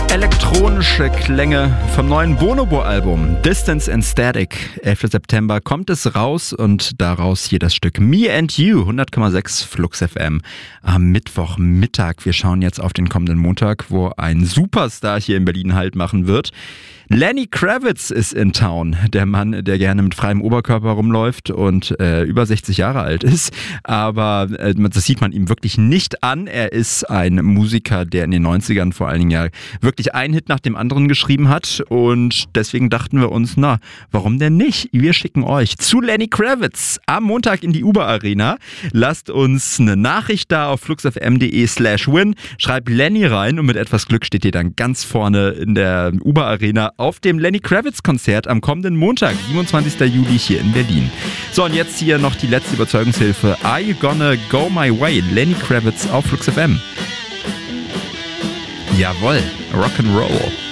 Elektronische Klänge vom neuen Bonobo-Album Distance and Static. 11. September kommt es raus und daraus hier das Stück Me and You, 100,6 Flux FM am Mittwochmittag. Wir schauen jetzt auf den kommenden Montag, wo ein Superstar hier in Berlin Halt machen wird. Lenny Kravitz ist in Town, der Mann, der gerne mit freiem Oberkörper rumläuft und über 60 Jahre alt ist. Aber das sieht man ihm wirklich nicht an. Er ist ein Musiker, der in den 90ern vor allen Dingen ja wirklich einen Hit nach dem anderen geschrieben hat. Und deswegen dachten wir uns, na, warum denn nicht? Wir schicken euch zu Lenny Kravitz am Montag in die Uber Arena. Lasst uns eine Nachricht da auf fluxfm.de/win. Schreibt Lenny rein und mit etwas Glück steht ihr dann ganz vorne in der Uber Arena auf dem Lenny Kravitz Konzert am kommenden Montag, 27. Juli hier in Berlin. So, und jetzt hier noch die letzte Überzeugungshilfe. Are You Gonna Go My Way? Lenny Kravitz auf Flux FM. Jawohl, Rock'n'Roll.